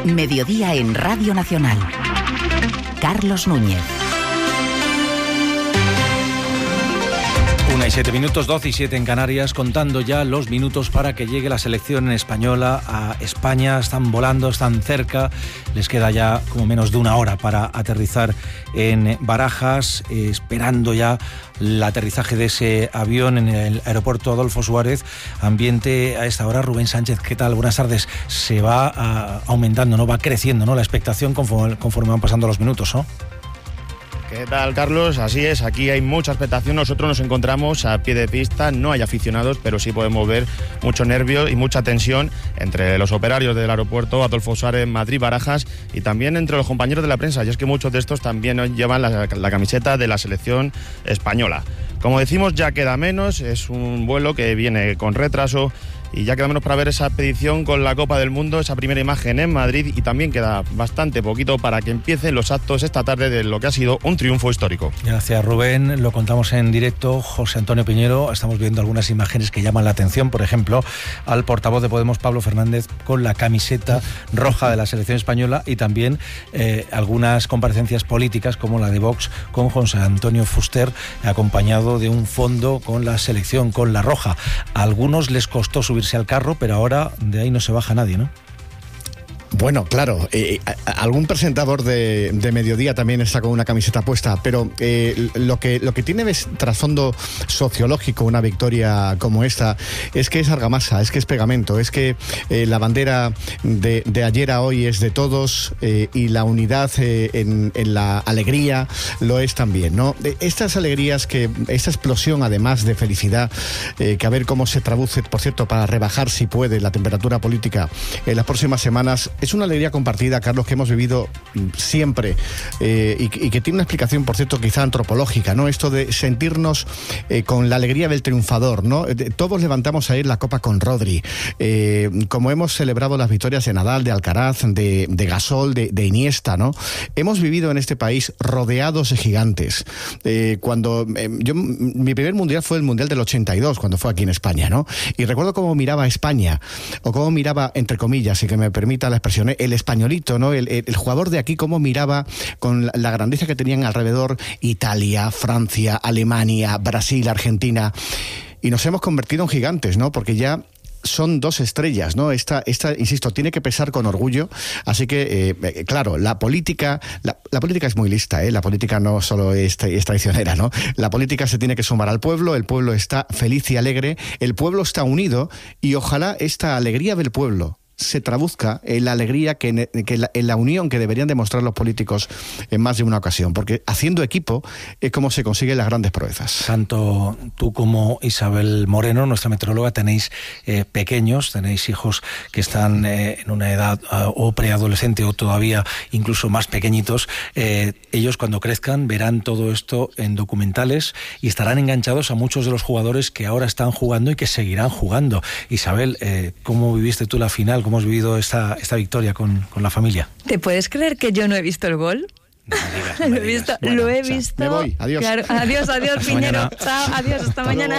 Mediodía en Radio Nacional. Carlos Núñez. 1:07, 12 y 7 en Canarias, contando ya los minutos para que llegue la selección española a España. Están volando, están cerca, les queda ya como menos de una hora para aterrizar en Barajas, esperando ya el aterrizaje de ese avión en el aeropuerto Adolfo Suárez. Ambiente a esta hora. Rubén Sánchez, ¿qué tal? Buenas tardes. Se va aumentando, ¿no? Va creciendo, ¿no? La expectación conforme van pasando los minutos, ¿no? ¿Qué tal, Carlos? Así es, aquí hay mucha expectación. Nosotros nos encontramos a pie de pista, no hay aficionados, pero sí podemos ver mucho nervio y mucha tensión entre los operarios del aeropuerto Adolfo Suárez, Madrid-Barajas, y también entre los compañeros de la prensa, y es que muchos de estos también llevan la camiseta de la selección española. Como decimos, ya queda menos, es un vuelo que viene con retraso, y ya queda menos para ver esa expedición con la Copa del Mundo, esa primera imagen en Madrid, y también queda bastante poquito para que empiecen los actos esta tarde de lo que ha sido un triunfo histórico. Gracias, Rubén. Lo contamos en directo. José Antonio Piñero, estamos viendo algunas imágenes que llaman la atención, por ejemplo, al portavoz de Podemos, Pablo Fernández, con la camiseta roja de la selección española, y también algunas comparecencias políticas como la de Vox con José Antonio Fuster, acompañado de un fondo con la selección, con la roja. A algunos les costó subirse al carro, pero ahora de ahí no se baja nadie, ¿no? Bueno, claro, algún presentador de Mediodía también está con una camiseta puesta, pero lo que tiene trasfondo sociológico una victoria como esta es que es argamasa, es que es pegamento, es que la bandera de ayer a hoy es de todos, y la unidad en la alegría lo es también, ¿no? Estas alegrías, esta explosión además de felicidad, que a ver cómo se traduce, por cierto, para rebajar si puede la temperatura política en las próximas semanas. Es una alegría compartida, Carlos, que hemos vivido siempre, y que tiene una explicación, por cierto, quizá antropológica, ¿no? Esto de sentirnos con la alegría del triunfador, ¿no? Todos levantamos ayer la copa con Rodri, como hemos celebrado las victorias de Nadal, de Alcaraz, de Gasol, de Iniesta, ¿no? Hemos vivido en este país rodeados de gigantes. Mi primer mundial fue el Mundial del 82, cuando fue aquí en España, ¿no? Y recuerdo cómo miraba a España, o cómo miraba, entre comillas, y que me permita la expresión, el españolito, ¿no? El jugador de aquí, cómo miraba con la grandeza que tenían alrededor Italia, Francia, Alemania, Brasil, Argentina, y nos hemos convertido en gigantes, ¿no? Porque ya son dos estrellas, ¿no? Esta, insisto, tiene que pesar con orgullo. Así que, claro, la política es muy lista, ¿eh? La política no solo es traicionera, ¿no? La política se tiene que sumar al pueblo, el pueblo está feliz y alegre, el pueblo está unido, y ojalá esta alegría del pueblo se traduzca en la alegría, en la unión que deberían demostrar los políticos en más de una ocasión, porque haciendo equipo es como se consiguen las grandes proezas. Tanto tú como Isabel Moreno, nuestra meteoróloga, tenéis pequeños, tenéis hijos que están en una edad o preadolescente o todavía incluso más pequeñitos. Ellos, cuando crezcan, verán todo esto en documentales y estarán enganchados a muchos de los jugadores que ahora están jugando y que seguirán jugando. Isabel, ¿cómo viviste tú la final? ¿Cómo has vivido esta victoria con la familia? ¿Te puedes creer que yo no he visto el gol? No me digas. Lo he visto. Me voy, adiós. Claro, adiós, Piñero. Chao, adiós, hasta mañana.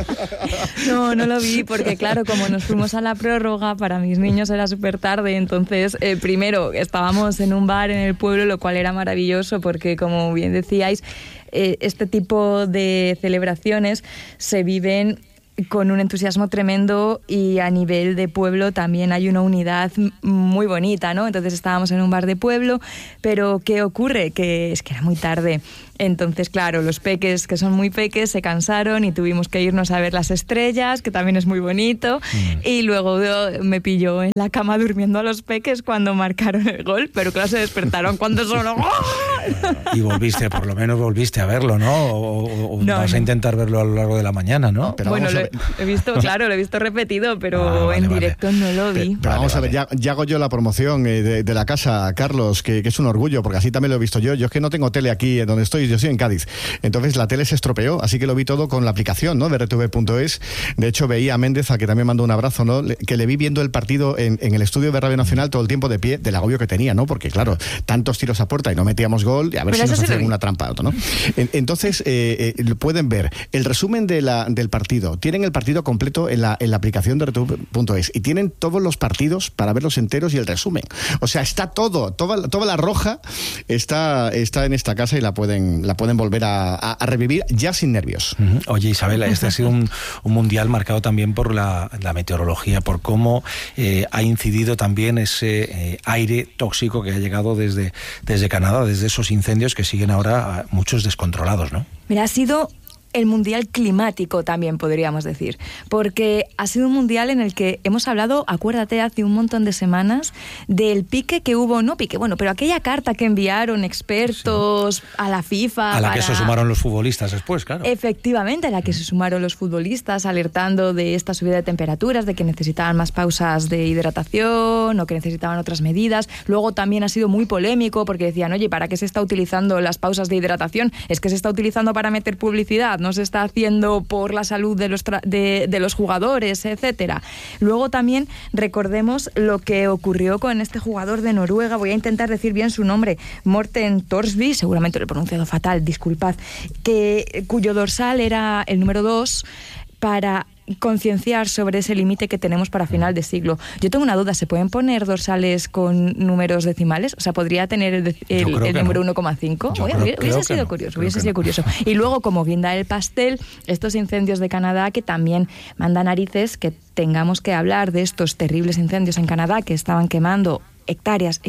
No lo vi porque, claro, como nos fuimos a la prórroga, para mis niños era súper tarde. Entonces, primero, estábamos en un bar en el pueblo, lo cual era maravilloso porque, como bien decíais, este tipo de celebraciones se viven con un entusiasmo tremendo, y a nivel de pueblo también hay una unidad muy bonita, ¿no? Entonces estábamos en un bar de pueblo, pero ¿qué ocurre? Que es que era muy tarde. Entonces, claro, los peques, que son muy peques, se cansaron y tuvimos que irnos a ver las estrellas, que también es muy bonito, y luego me pilló en la cama durmiendo a los peques cuando marcaron el gol, pero claro, se despertaron cuando sonó ¡gol! Y por lo menos volviste a verlo, ¿no? O no, vas a intentar verlo a lo largo de la mañana, ¿no? Pero bueno, lo he visto, claro, lo he visto repetido, pero en directo no lo vi. Pero vamos a ver, ya hago yo la promoción de la casa, Carlos, que es un orgullo, porque así también lo he visto yo. Yo es que no tengo tele aquí donde estoy yo estoy en Cádiz. Entonces la tele se estropeó, así que lo vi todo con la aplicación, ¿no?, de RTV.es. De hecho, veía a Méndez, a que también mandó un abrazo, ¿no?, que le vi viendo el partido en el estudio de Radio Nacional todo el tiempo de pie, del agobio que tenía, ¿no? Porque claro, tantos tiros a puerta y no metíamos gol, y a ver si nos hacían una trampa, ¿no? Entonces, pueden ver el resumen del partido, tienen el partido completo en la aplicación de RTV.es y tienen todos los partidos para verlos enteros y el resumen. O sea, está toda la roja está en esta casa y la pueden volver a revivir ya sin nervios. Oye, Isabel, este ha sido un mundial marcado también por la meteorología, por cómo ha incidido también ese aire tóxico que ha llegado desde Canadá, desde esos incendios que siguen ahora muchos descontrolados, ¿no? Mira, ha sido el mundial climático también, podríamos decir, porque ha sido un mundial en el que hemos hablado, acuérdate, hace un montón de semanas, del pique que hubo, pero aquella carta que enviaron expertos a la FIFA. A la que se sumaron los futbolistas después, claro. Efectivamente, a la que se sumaron los futbolistas, alertando de esta subida de temperaturas, de que necesitaban más pausas de hidratación o que necesitaban otras medidas. Luego también ha sido muy polémico porque decían, oye, ¿para qué se está utilizando las pausas de hidratación? Es que se está utilizando para meter publicidad, no se está haciendo por la salud de los jugadores, etcétera. Luego también recordemos lo que ocurrió con este jugador de Noruega, voy a intentar decir bien su nombre, Morten Thorsby, seguramente lo he pronunciado fatal, disculpad, cuyo dorsal era el número 2 para concienciar sobre ese límite que tenemos para final de siglo. Yo tengo una duda, ¿se pueden poner dorsales con números decimales? O sea, ¿podría tener el número 1,5? Hubiese sido curioso. Y luego, como guinda del pastel, estos incendios de Canadá que también mandan narices que tengamos que hablar de estos terribles incendios en Canadá que estaban quemando hectáreas,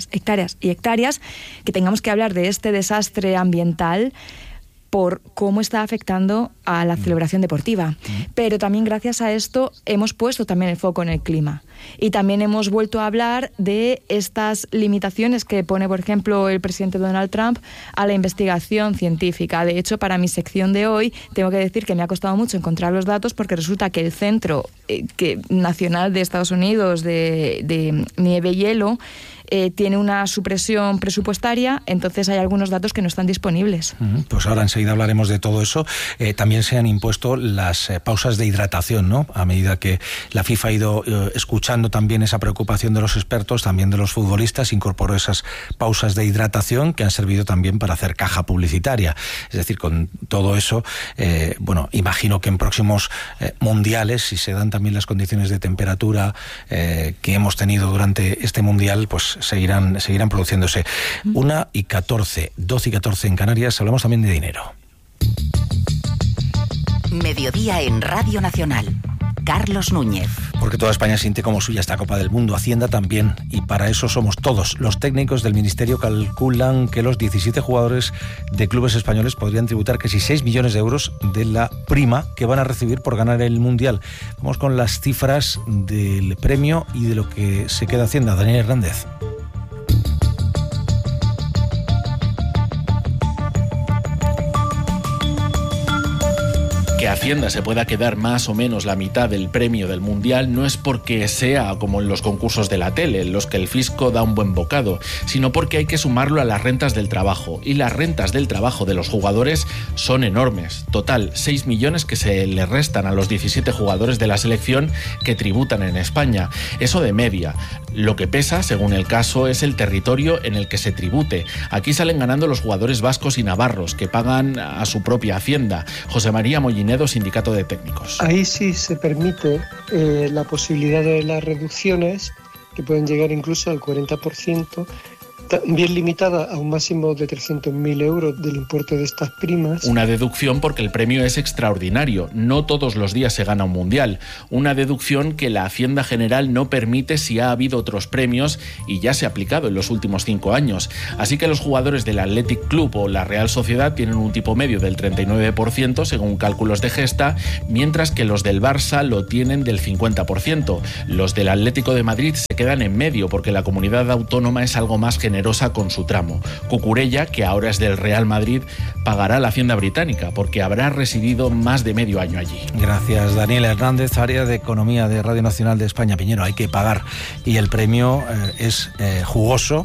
que tengamos que hablar de este desastre ambiental por cómo está afectando a la celebración deportiva. Pero también gracias a esto hemos puesto también el foco en el clima. Y también hemos vuelto a hablar de estas limitaciones que pone, por ejemplo, el presidente Donald Trump a la investigación científica. De hecho, para mi sección de hoy, tengo que decir que me ha costado mucho encontrar los datos porque resulta que el Centro Nacional de Estados Unidos de Nieve y Hielo tiene una supresión presupuestaria, entonces hay algunos datos que no están disponibles. Pues ahora enseguida hablaremos de todo eso. También se han impuesto las pausas de hidratación, ¿no? A medida que la FIFA ha ido escuchando también esa preocupación de los expertos, también de los futbolistas, incorporó esas pausas de hidratación que han servido también para hacer caja publicitaria. Es decir, con todo eso, imagino que en próximos mundiales, si se dan también las condiciones de temperatura que hemos tenido durante este mundial, pues seguirán produciéndose. 1:14, 12:14 en Canarias. Hablamos también de dinero. Mediodía en Radio Nacional. Carlos Núñez. Porque toda España siente como suya esta Copa del Mundo, Hacienda también, y para eso somos todos. Los técnicos del Ministerio calculan que los 17 jugadores de clubes españoles podrían tributar casi 6 millones de euros de la prima que van a recibir por ganar el Mundial. Vamos con las cifras del premio y de lo que se queda Hacienda. Daniel Hernández. Que Hacienda se pueda quedar más o menos la mitad del premio del Mundial no es porque sea como en los concursos de la tele, en los que el fisco da un buen bocado, sino porque hay que sumarlo a las rentas del trabajo. Y las rentas del trabajo de los jugadores son enormes. Total, 6 millones que se le restan a los 17 jugadores de la selección que tributan en España. Eso de media. Lo que pesa, según el caso, es el territorio en el que se tribute. Aquí salen ganando los jugadores vascos y navarros, que pagan a su propia Hacienda. José María Mollinedo, Sindicato de Técnicos. Ahí sí se permite la posibilidad de las reducciones, que pueden llegar incluso al 40%, bien limitada a un máximo de 300.000 euros del importe de estas primas. Una deducción porque el premio es extraordinario, no todos los días se gana un mundial. Una deducción que la Hacienda General no permite si ha habido otros premios y ya se ha aplicado en los últimos 5 años. Así que los jugadores del Athletic Club o la Real Sociedad tienen un tipo medio del 39% según cálculos de Gesta, mientras que los del Barça lo tienen del 50%. Los del Atlético de Madrid se quedan en medio porque la comunidad autónoma es algo más generosa con su tramo. Cucurella, que ahora es del Real Madrid, pagará la Hacienda británica porque habrá residido más de medio año allí. Gracias, Daniel Hernández, área de Economía de Radio Nacional de España. Piñero, hay que pagar y el premio es jugoso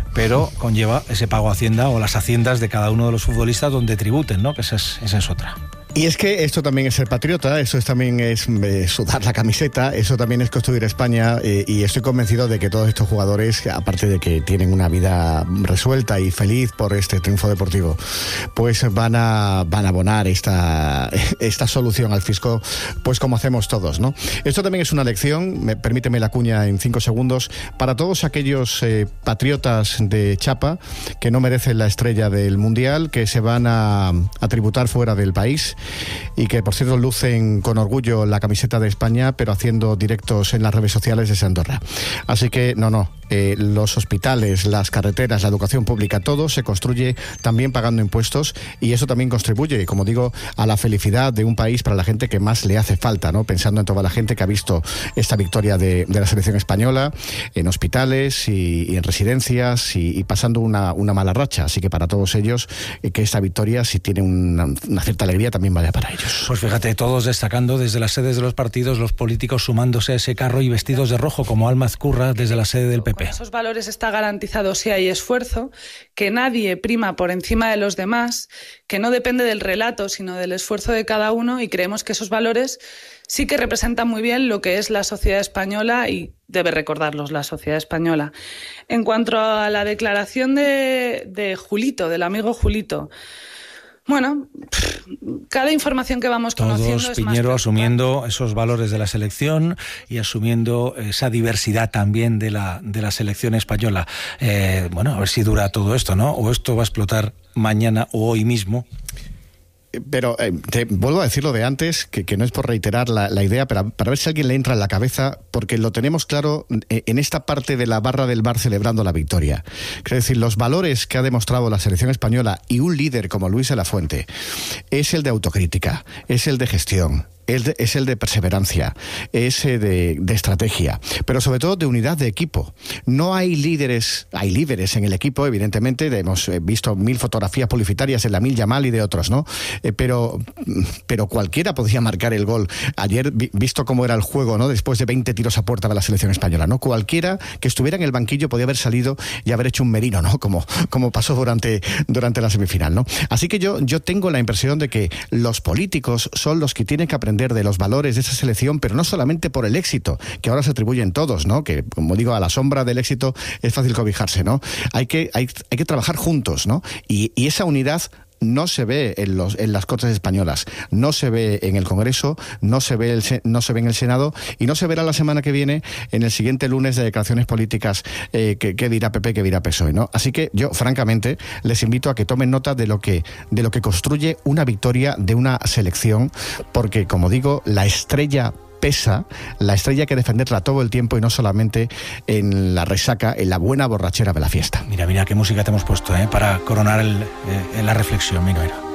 pero conlleva ese pago a Hacienda o las haciendas de cada uno de los futbolistas donde tributen, ¿no? Que esa es otra. Y es que esto también es ser patriota, también es sudar la camiseta, eso también es construir España, y estoy convencido de que todos estos jugadores, aparte de que tienen una vida resuelta y feliz por este triunfo deportivo, pues van a abonar esta solución al fisco, pues como hacemos todos, ¿no? Esto también es una lección, permíteme la cuña en 5 segundos, para todos aquellos patriotas de chapa que no merecen la estrella del Mundial, que se van a tributar fuera del país, y que por cierto lucen con orgullo la camiseta de España, pero haciendo directos en las redes sociales desde Andorra. Así que los hospitales, las carreteras, la educación pública, todo se construye también pagando impuestos, y eso también contribuye, como digo, a la felicidad de un país para la gente que más le hace falta, ¿no? Pensando en toda la gente que ha visto esta victoria de la selección española en hospitales y en residencias y pasando una mala racha. Así que para todos ellos, que esta victoria, si tiene una cierta alegría, también vaya para ellos. Pues fíjate, todos destacando desde las sedes de los partidos, los políticos sumándose a ese carro y vestidos de rojo, como Alma Ezcurra desde la sede del PP. Con esos valores está garantizado si hay esfuerzo, que nadie prima por encima de los demás, que no depende del relato, sino del esfuerzo de cada uno, y creemos que esos valores sí que representan muy bien lo que es la sociedad española, y debe recordarlos la sociedad española. En cuanto a la declaración de Julito, del amigo Julito, bueno, cada información que vamos conociendo todos, es Piñero, más asumiendo esos valores de la selección y asumiendo esa diversidad también de la selección española. A ver si dura todo esto, ¿no? O esto va a explotar mañana o hoy mismo. Pero te vuelvo a decir lo de antes, que no es por reiterar la idea, pero para ver si a alguien le entra en la cabeza, porque lo tenemos claro en esta parte de la barra del bar celebrando la victoria. Quiero decir, los valores que ha demostrado la selección española y un líder como Luis de la Fuente es el de autocrítica, es el de gestión, es el de perseverancia, es de estrategia, pero sobre todo de unidad de equipo. No hay líderes, hay líderes en el equipo, evidentemente, hemos visto 1000 fotografías publicitarias de Lamine Yamal y de otros, ¿no? Pero cualquiera podía marcar el gol. Ayer, visto cómo era el juego, ¿no? Después de 20 tiros a puerta de la selección española, ¿no? Cualquiera que estuviera en el banquillo podía haber salido y haber hecho un merino, ¿no? Como pasó durante la semifinal, ¿no? Así que yo tengo la impresión de que los políticos son los que tienen que aprender de los valores de esa selección, pero no solamente por el éxito, que ahora se atribuyen todos, ¿no? Que, como digo, a la sombra del éxito es fácil cobijarse, ¿no? Hay que trabajar juntos, ¿no? Y esa unidad no se ve en las Cortes españolas, no se ve en el Congreso, no se ve en el Senado, y no se verá la semana que viene en el siguiente lunes de declaraciones políticas, que dirá PP, que dirá PSOE, ¿no? Así que yo, francamente, les invito a que tomen nota de lo que construye una victoria de una selección, porque, como digo, la estrella pesa, la estrella hay que defenderla todo el tiempo y no solamente en la resaca, en la buena borrachera de la fiesta. Mira qué música te hemos puesto, para coronar la reflexión, mira.